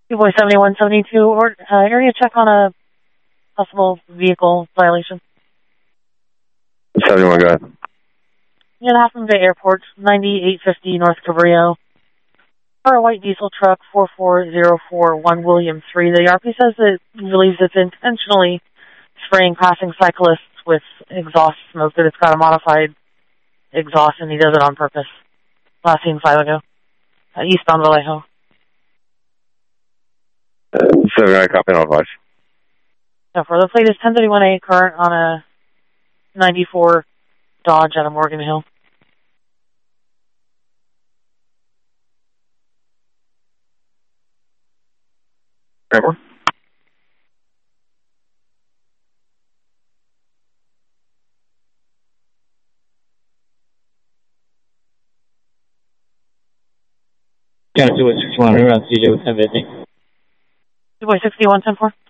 2-boy 7172, or area check on a possible vehicle violation. 71, go ahead. Yeah, Half Moon Bay Airport, 9850 North Cabrillo. For a white diesel truck, 44041 William 3. The RP says it believes it's intentionally spraying passing cyclists with exhaust smoke, that it's got a modified exhaust, and he does it on purpose. Last seen 5 ago. Eastbound Vallejo. 79, copy on advice. So for the plate is 1031A, current on a 94 Dodge out of Morgan Hill. Remember? Got 2-boy 61, around CJ with 1050. 2-boy 61, 10-4.